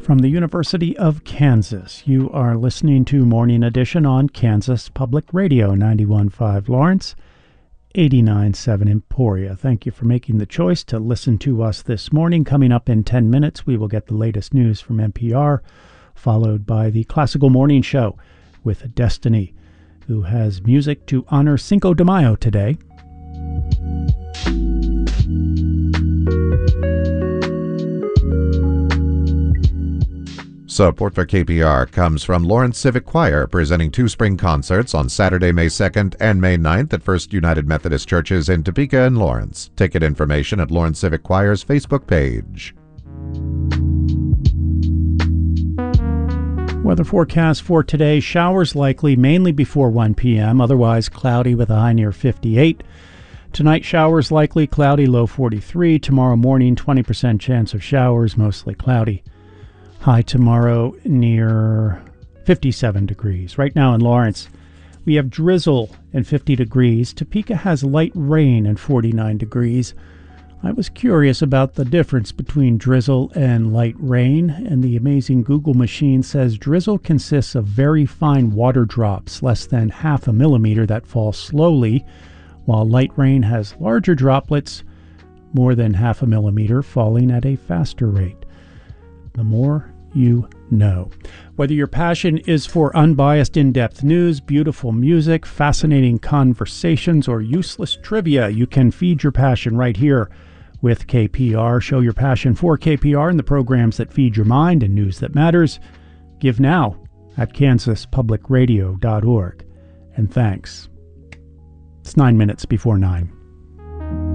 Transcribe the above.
From the University of Kansas, you are listening to Morning Edition on Kansas Public Radio, 91.5 Lawrence, 89.7 Emporia. Thank you for making the choice to listen to us this morning. Coming up in 10 minutes, we will get the latest news from NPR, followed by the Classical Morning Show with Destiny, who has music to honor Cinco de Mayo today. Support for KPR comes from Lawrence Civic Choir, presenting two spring concerts on Saturday, May 2nd and May 9th at First United Methodist Churches in Topeka and Lawrence. Ticket information at Lawrence Civic Choir's Facebook page. Weather forecast for today: showers likely mainly before 1 p.m., otherwise cloudy with a high near 58. Tonight, showers likely, cloudy, low 43. Tomorrow morning, 20% chance of showers, mostly cloudy. High tomorrow near 57 degrees. Right now in Lawrence, we have drizzle and 50 degrees. Topeka has light rain and 49 degrees. I was curious about the difference between drizzle and light rain, and the amazing Google machine says drizzle consists of very fine water drops, less than half a millimeter, that fall slowly, while light rain has larger droplets, more than half a millimeter, falling at a faster rate. The more you know. Whether your passion is for unbiased, in-depth news, beautiful music, fascinating conversations, or useless trivia, you can feed your passion right here with KPR. Show your passion for KPR and the programs that feed your mind and news that matters. Give now at kansaspublicradio.org. And thanks. It's 9 minutes before 9.